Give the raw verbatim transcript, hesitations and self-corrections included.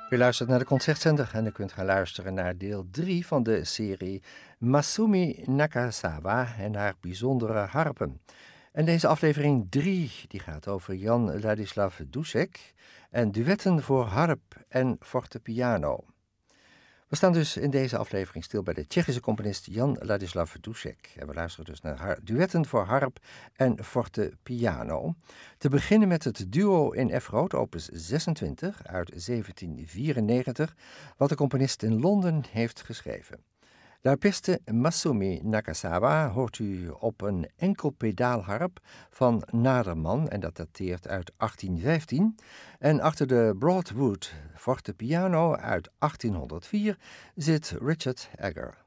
U luistert naar de Concertzender en u kunt gaan luisteren naar deel drie van de serie Masumi Nakazawa en haar bijzondere harpen. En deze aflevering drie die gaat over Jan Ladislav Dušek en duetten voor harp en fortepiano. We staan dus in deze aflevering stil bij de Tsjechische componist Jan Ladislav Dušek. En we luisteren dus naar haar duetten voor harp en fortepiano. Te beginnen met het duo in F groot, opus zesentwintig uit zeventien vierennegentig, wat de componist in Londen heeft geschreven. De harpiste Masumi Nakazawa hoort u op een enkelpedaalharp van Naderman, en dat dateert uit achttien vijftien. En achter de Broadwood fortepiano uit achttienhonderdvier zit Richard Egger.